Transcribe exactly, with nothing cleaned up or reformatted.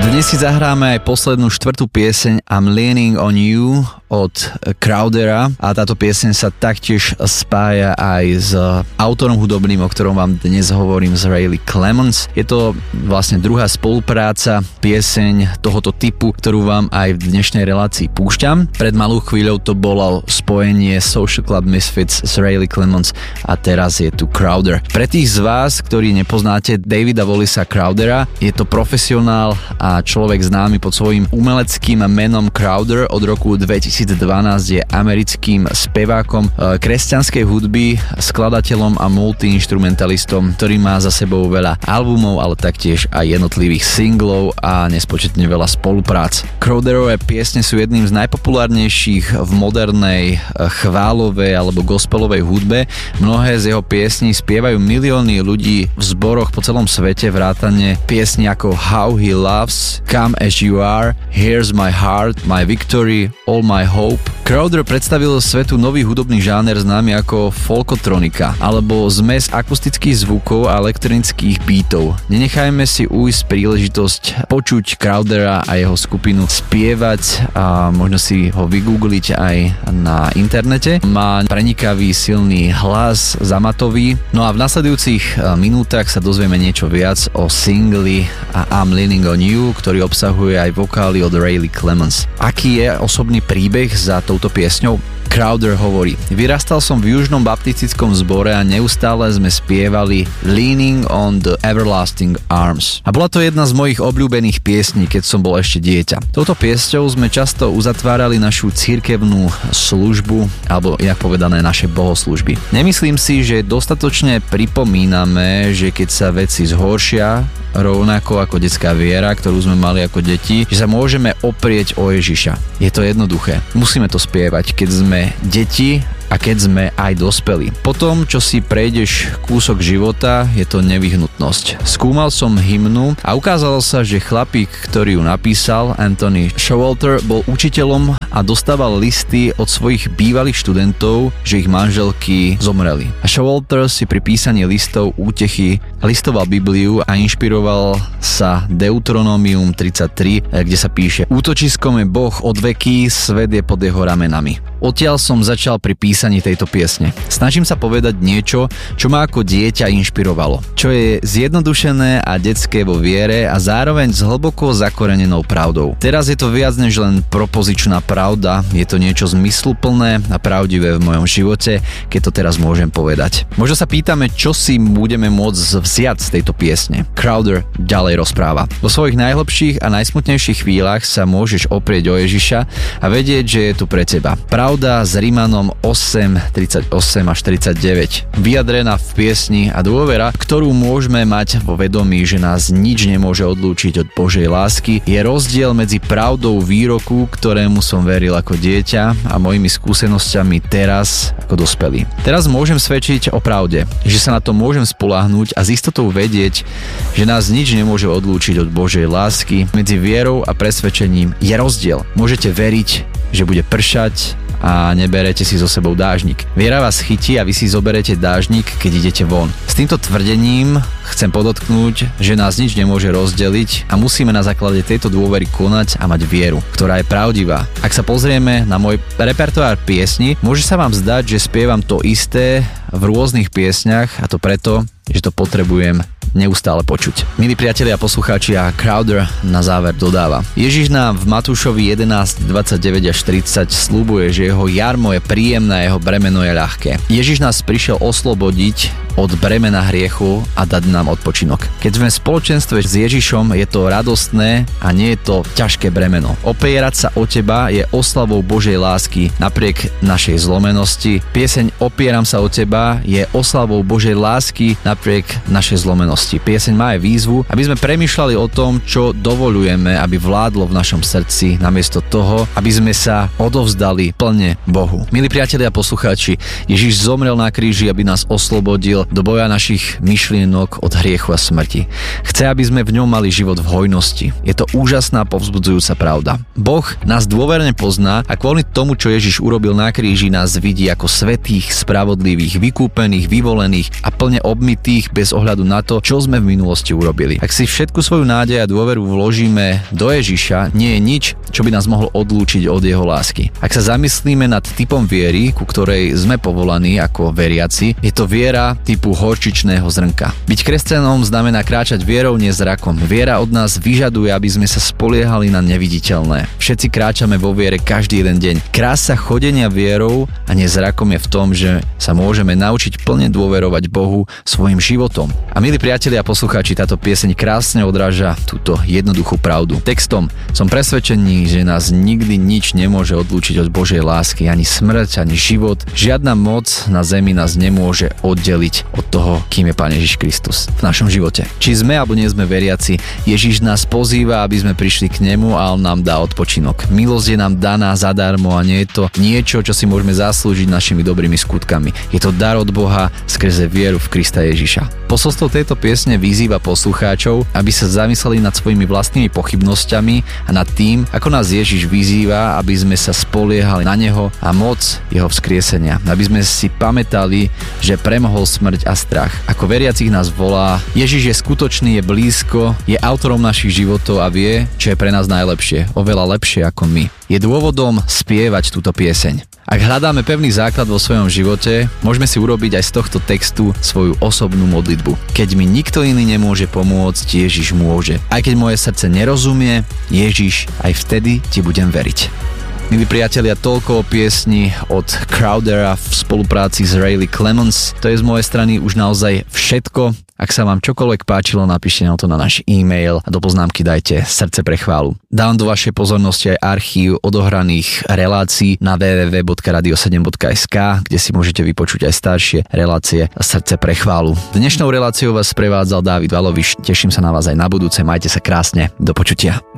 Dnes si zahráme aj poslednú štvrtú pieseň I'm Leaning on You od Crowdera a táto pieseň sa taktiež spája aj s autorom hudobným, o ktorom vám dnes hovorím, z Riley Clemons. Je to vlastne druhá spolupráca, pieseň tohoto typu, ktorú vám aj v dnešnej relácii púšťam. Pred malou chvíľou to bolo spojenie Social Club Misfits s Riley Clemons a teraz je tu Crowder. Pre tých z vás, ktorí nepoznáte Davida Wallisa Crowdera, je to profesionál a človek známy pod svojím umeleckým menom Crowder. Od roku dvetisícdvanásť je americkým spevákom kresťanskej hudby, skladateľom a multiinstrumentalistom, ktorý má za sebou veľa albumov, ale taktiež aj jednotlivých singlov a nespočetne veľa spoluprác. Crowderové piesne sú jedným z najpopulárnejších v modernej chválovej alebo gospelovej hudbe. Mnohé z jeho piesní spievajú milióny ľudí v zboroch po celom svete, vrátane piesní ako How He Loves, Come As You Are, Here's My Heart, My Victory, All My Hope. Crowder predstavil svetu nový hudobný žáner známy ako folkotronika, alebo zmes akustických zvukov a elektronických beatov. Nenechajme si ujsť príležitosť počuť Crowdera a jeho skupinu spievať a možno si ho vygoogliť aj na internete. Má prenikavý, silný hlas, zamatový. No a v nasledujúcich minútach sa dozvieme niečo viac o singli I'm Leaning on You, ktorý obsahuje aj vokály od Riley Clemons. Aký je osobný príbeh za touto piesňou? Crowder hovorí: Vyrastal som v južnom baptistickom zbore a neustále sme spievali Leaning on the Everlasting Arms. A bola to jedna z mojich obľúbených piesní, keď som bol ešte dieťa. Touto piesňou sme často uzatvárali našu cirkevnú službu, alebo jak povedané naše bohoslužby. Nemyslím si, že dostatočne pripomíname, že keď sa veci zhoršia, rovnako ako detská viera, ktorú sme mali ako deti, že sa môžeme oprieť o Ježiša. Je to jednoduché. Musíme to spievať, keď sme deti a keď sme aj dospelí. Potom, čo si prejdeš kúsok života, je to nevyhnutnosť. Skúmal som hymnu a ukázalo sa, že chlapík, ktorý ju napísal, Anthony Showalter, bol učiteľom a dostával listy od svojich bývalých študentov, že ich manželky zomreli. A Showalter si pri písaní listov útechy listoval Bibliu a inšpiroval sa Deuteronomium tridsaťtri, kde sa píše: Útočiskom je Boh od veky, svet je pod jeho ramenami. Odtiaľ som začal pri písaní tejto piesne. Snažím sa povedať niečo, čo ma ako dieťa inšpirovalo, čo je zjednodušené a detské vo viere a zároveň s hlboko zakorenenou pravdou. Teraz je to viac než len propozičná pravda, je to niečo zmysluplné a pravdivé v mojom živote, keď to teraz môžem povedať. Možno sa pýtame, čo si budeme môcť vziať z tejto piesne. Crowder ďalej rozpráva: Vo svojich najhlbších a najsmutnejších chvíľach sa môžeš oprieť o Ježiša a vedieť, že je tu pre teba. Pravda s Rimanom osem, tridsaťosem až tridsaťdeväť. Vyjadrená v piesni a dôvera, ktorú môžeme mať vo vedomí, že nás nič nemôže odlúčiť od Božej lásky, je rozdiel medzi pravdou výroku, ktorému som veril ako dieťa, a mojimi skúsenosťami teraz ako dospelý. Teraz môžem svedčiť o pravde, že sa na to môžem spoľahnúť a s istotou vedieť, že nás nič nemôže odlúčiť od Božej lásky. Medzi vierou a presvedčením je rozdiel. Môžete veriť, že bude pršať a neberete si so sebou dážnik. Viera vás chytí a vy si zoberete dážnik, keď idete von. S týmto tvrdením chcem podotknúť, že nás nič nemôže rozdeliť a musíme na základe tejto dôvery konať a mať vieru, ktorá je pravdivá. Ak sa pozrieme na môj repertoár piesni, môže sa vám zdať, že spievam to isté v rôznych piesňach, a to preto, že to potrebujem neustále počuť. Milí priatelia a poslucháči, a Crowder na záver dodáva: Ježiš nám v Matúšovi jedenásť, dvadsaťdeväť až tridsať sľubuje, že jeho jarmo je príjemné, jeho bremeno je ľahké. Ježiš nás prišiel oslobodiť od bremena hriechu a dať nám odpočinok. Keď sme v spoločenstve s Ježišom, je to radostné a nie je to ťažké bremeno. Opierať sa o teba je oslavou Božej lásky napriek našej zlomenosti. Pieseň Opieram sa o teba je oslavou Božej lásky napriek našej zlomenosti. Pieseň má aj výzvu, aby sme premýšľali o tom, čo dovoľujeme, aby vládlo v našom srdci, namiesto toho, aby sme sa odovzdali plne Bohu. Milí priatelia a poslucháči, Ježiš zomrel na kríži, aby nás oslobodil vložil do boja našich myšlienok od hriechu a smrti. Chce, aby sme v ňom mali život v hojnosti. Je to úžasná, povzbudzujúca pravda. Boh nás dôverne pozná a kvôli tomu, čo Ježiš urobil na kríži, nás vidí ako svätých, spravodlivých, vykúpených, vyvolených a plne obmytých bez ohľadu na to, čo sme v minulosti urobili. Ak si všetku svoju nádej a dôveru vložíme do Ježiša, nie je nič, čo by nás mohlo odlúčiť od jeho lásky. Ak sa zamyslíme nad typom viery, ku ktorej sme povolaní ako veriaci, je to viera typu horčičného zrnka. Byť kresťanom znamená kráčať vierou, nie zrakom. Viera od nás vyžaduje, aby sme sa spoliehali na neviditeľné. Všetci kráčame vo viere každý jeden deň. Krása chodenia vierou a nie zrakom je v tom, že sa môžeme naučiť plne dôverovať Bohu svojim životom. A milí priatelia a poslucháči, táto pieseň krásne odráža túto jednoduchú pravdu. Textom: som presvedčený, že nás nikdy nič nemôže odlúčiť od Božej lásky, ani smrť, ani život. Žiadna moc na zemi nás nemôže oddeliť od toho, kým je Pán Ježiš Kristus v našom živote. Či sme alebo nie sme veriaci, Ježiš nás pozýva, aby sme prišli k nemu a on nám dá odpočinok. Milosť je nám daná zadarmo a nie je to niečo, čo si môžeme zaslúžiť našimi dobrými skutkami. Je to dar od Boha skrze vieru v Krista Ježiša. Posolstvo tejto piesne vyzýva poslucháčov, aby sa zamysleli nad svojimi vlastnými pochybnosťami a nad tým, ako nás Ježiš vyzýva, aby sme sa spoliehali na neho a moc jeho vzkriesenia. Aby sme si pamätali, že premohol smrť a strach. Ako veriacich nás volá: Ježiš je skutočný, je blízko, je autorom našich životov a vie, čo je pre nás najlepšie, oveľa lepšie ako my. Je dôvodom spievať túto pieseň. Ak hľadáme pevný základ vo svojom živote, môžeme si urobiť aj z tohto textu svoju osobnú modlitbu. Keď mi nikto iný nemôže pomôcť, Ježiš môže. Aj keď moje srdce nerozumie, Ježiš, aj vtedy ti budem veriť. Milí priatelia, toľko o piesni od Crowdera v spolupráci s Riley Clemons. To je z mojej strany už naozaj všetko. Ak sa vám čokoľvek páčilo, napíšte nám to na náš e-mail a do poznámky dajte srdce pre chválu. Dám do vašej pozornosti aj archív odohraných relácií na w w w bodka radio sedem bodka es ka, kde si môžete vypočuť aj staršie relácie Srdce pre chválu. Dnešnou reláciou vás prevádzal Dávid Valoviš. Teším sa na vás aj na budúce. Majte sa krásne. Do počutia.